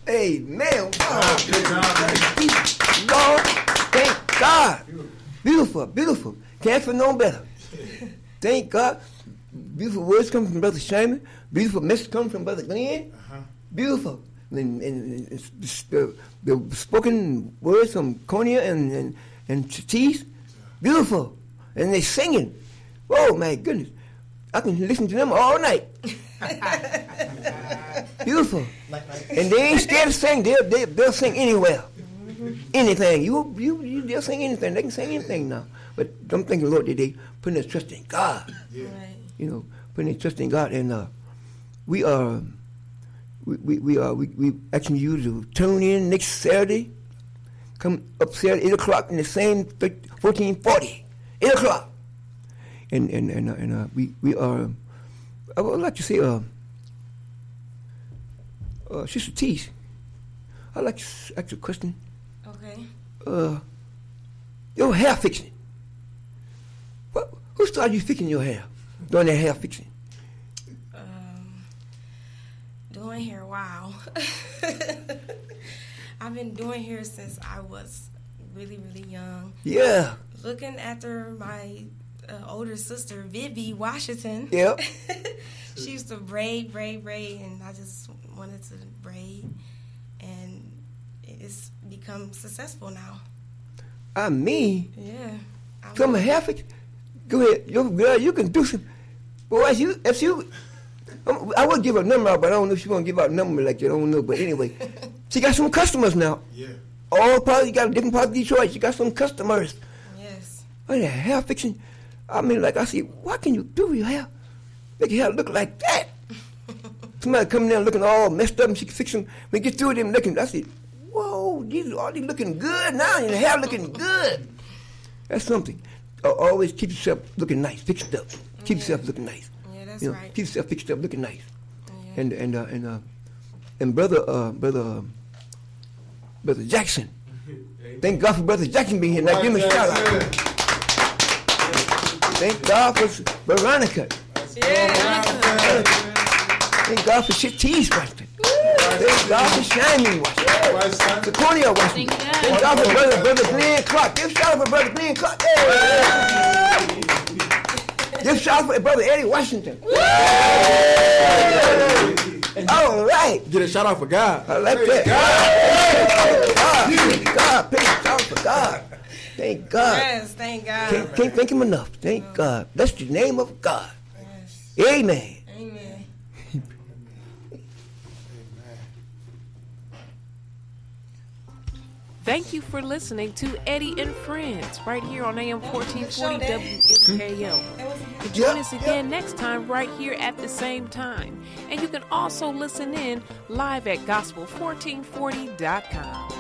Amen. Lord, thank God. Beautiful, beautiful. Can't ask for no better. Thank God. Beautiful words come from Brother Shyman. Beautiful message come from Brother Glenn. Beautiful. And the spoken words from Konya and Cheese. Beautiful. And they singing. Oh, my goodness. I can listen to them all night. Beautiful. And they ain't scared to sing. They'll sing anywhere. Anything. They'll sing anything. They can sing anything now. But I'm thinking, Lord, that they putting their trust in God. Yeah. You know, putting their trust in God. And we asking you to tune in next Saturday. Come up Saturday, 8 o'clock in the same 1440. 8 o'clock. And we are, I would like to say, Sister Teese, I'd like to ask you a question. Okay. Your hair fixing. Who started you fixing your hair? Doing that hair fixing? Doing hair, wow. I've been doing hair since I was really, really young. Yeah. Looking after my older sister, Vivi Washington. Yep. She used to braid, and I just wanted to braid, and it's become successful now. I mean, yeah. From a hair fix. Go ahead, girl. You can do some. Boy, if you, I would give her a number out, but I don't know if she's gonna give out a number like that. I don't know, but anyway, she got some customers now. Yeah. All parts. You got a different part of Detroit. She got some customers. Yes. Oh, yeah, hair fixing. I mean, like I see, what can you do with your hair? Make your hair look like that. Somebody coming there looking all messed up, and she can fix them. When you get through with them looking, I said, whoa, these looking good now, and your hair looking good. That's something. Always keep yourself looking nice, fixed up. Keep yourself looking nice. Yeah, that's right. Keep yourself fixed up, looking nice. Yeah. And brother Jackson. Thank God for Brother Jackson being here. Now give him a shout out. Thank God for Veronica. Yeah. Thank God for Teese Washington. Thank God for Shining Washington. For Cornell Washington. Thank God for Brother Glenn Clark. Give a shout out for Brother Glenn Clark. Hey. Give a shout out for Brother Eddie Washington. All right. Get a shout out for God. I like that. God. Praise God for God. Thank God. Yes, thank God. Can't thank him enough. Thank God. That's the name of God. Yes. Amen. Amen. Thank you for listening to Eddie and Friends right here on AM 1440 WMKL. Join us again next time right here at the same time. And you can also listen in live at gospel1440.com.